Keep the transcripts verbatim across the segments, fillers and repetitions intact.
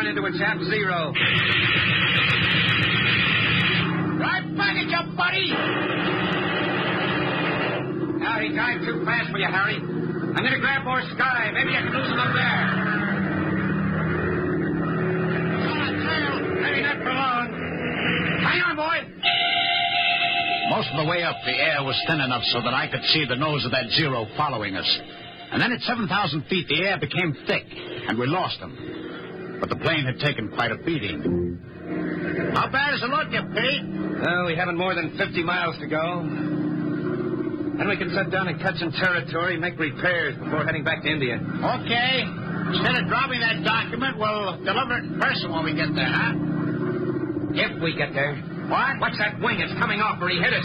run into a chap zero. Right back at you, buddy. Now, he dived too fast for you, Harry. I'm going to grab more sky. Maybe I can lose him up there. Maybe not for long. Hang on, boy. Most of the way up, the air was thin enough so that I could see the nose of that Zero following us. And then at seven thousand feet, the air became thick, and we lost him. But the plane had taken quite a beating. How bad is it looking, Pete? Well, we haven't more than fifty miles to go. Then we can set down and cut some territory, make repairs before heading back to India. Okay. Instead of dropping that document, we'll deliver it in person when we get there, huh? If we get there. What? Watch that wing. It's coming off or he hit us.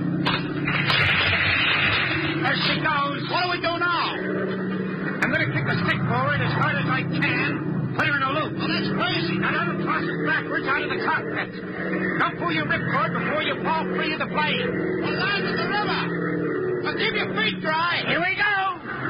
There she goes. What do we do now? I'm going to kick the stick forward as hard as I can. Put her in a loop. Well, that's crazy. Now, don't toss it backwards out of the cockpit. Don't pull your ripcord before you fall free of the plane. We'll land in the river. Now, keep your feet dry. Here we go.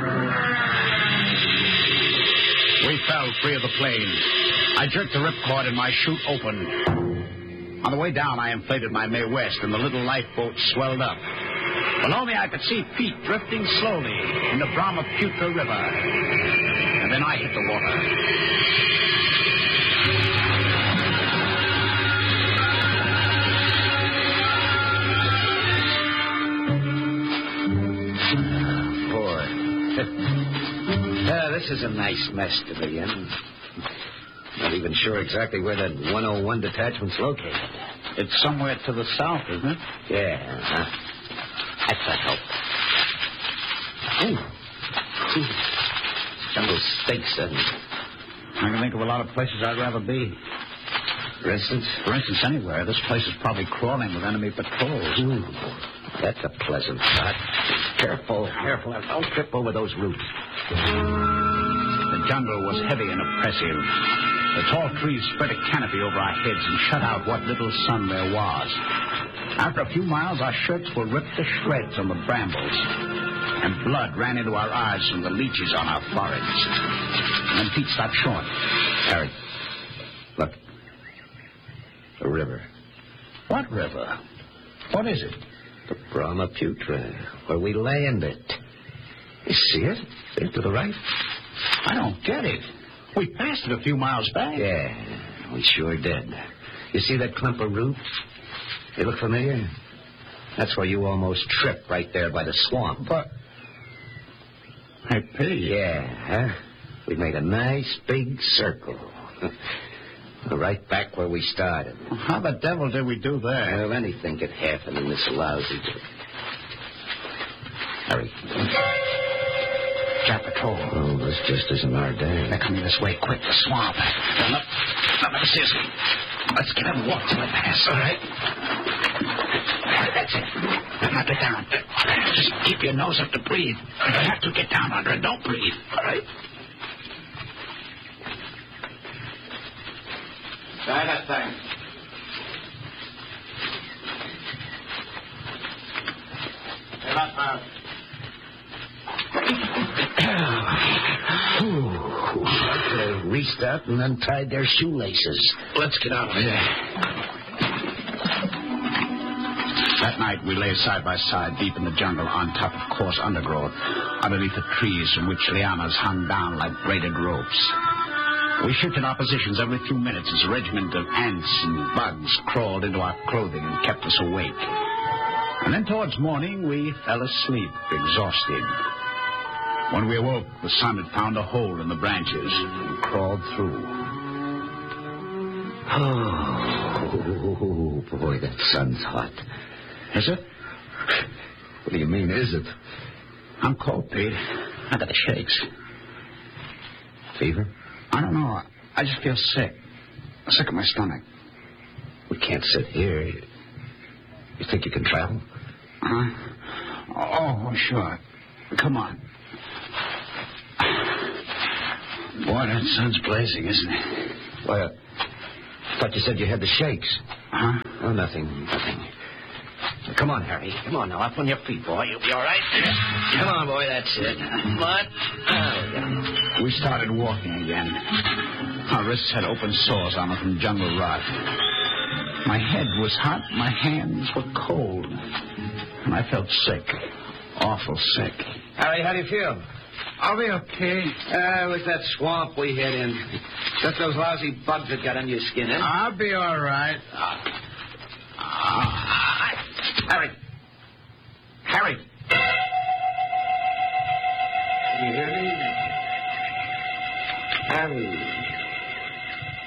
We fell free of the plane. I jerked the ripcord and my chute opened. On the way down, I inflated my Mae West, and the little lifeboat swelled up. Below me, I could see Pete drifting slowly in the Brahmaputra River. And then I hit the water. Yeah, this is a nice mess to be in. Not even sure exactly where that one oh one detachment's located. It's somewhere to the south, isn't it? Yeah, huh? That's a help. Ooh. Ooh. Jungle stinks, doesn't it? I can think of a lot of places I'd rather be. For instance? For instance, anywhere. This place is probably crawling with enemy patrols. Ooh. That's a pleasant thought. Careful, careful. Don't trip over those roots. The jungle was heavy and oppressive. The tall trees spread a canopy over our heads and shut out what little sun there was. After a few miles, our shirts were ripped to shreds on the brambles, and blood ran into our eyes from the leeches on our foreheads. And then Pete stopped short. Harry, look. The river. What river? What is it? The Brahmaputra, where we landed. You see it? See it to the right? I don't get it. We passed it a few miles back. Yeah, we sure did. You see that clump of roots? They look familiar? That's where you almost tripped right there by the swamp. But... Hey, Pete. Yeah, huh? We made a nice big circle. Right back where we started. How the devil did we do that? Well, anything could happen in this lousy... Harry. Jap patrol. Oh, this just isn't our day. They're coming this way, quick, the swamp. Now, look, now, let me see us. Let's get up and walk till they pass. All right. That's it. Now, get down. Just keep your nose up to breathe. If you have to, get down under it. Don't breathe. All right? Try that thing. Hey, that fast. They reached out and untied their shoelaces. Let's get out of here. That night, we lay side by side deep in the jungle on top of coarse undergrowth, underneath the trees from which lianas hung down like braided ropes. We shifted our positions every few minutes as a regiment of ants and bugs crawled into our clothing and kept us awake. And then towards morning, we fell asleep, exhausted. When we awoke, the sun had found a hole in the branches and crawled through. Oh, boy, that sun's hot. Is it? What do you mean, is it? I'm cold, Pete. I got the shakes. Fever? I don't know. I just feel sick. Sick in my stomach. We can't sit here. You think you can travel? Huh? Oh, sure. Come on. Boy, that sun's blazing, isn't it? Well, I thought you said you had the shakes. Huh? Oh, nothing, nothing. Come on, Harry. Come on now. Up on your feet, boy. You'll be all right. Come on, boy. That's it. Come on. Oh, yeah. We started walking again. Our wrists had open sores on them from jungle rot. My head was hot, my hands were cold. And I felt sick. Awful sick. Harry, how do you feel? I'll be okay. Uh, it was that swamp we hid in. Just those lousy bugs that got on your skin, eh? I'll be all right. Uh, uh, Harry. Harry. Can you hear me? Harry.